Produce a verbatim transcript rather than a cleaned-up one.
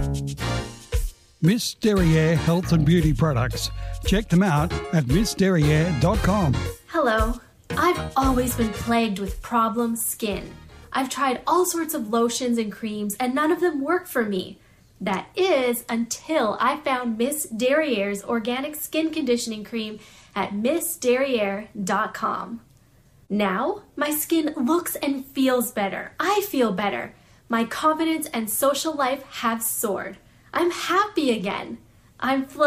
Miss Derriere Health and Beauty Products. Check them out at miss derriere dot com. Hello. I've always been plagued with problem skin. I've tried all sorts of lotions and creams and none of them work for me. That is until I found Miss Derriere's organic skin conditioning cream at miss derriere dot com. Now, my skin looks and feels better. I feel better. My confidence and social life have soared. I'm happy again. I'm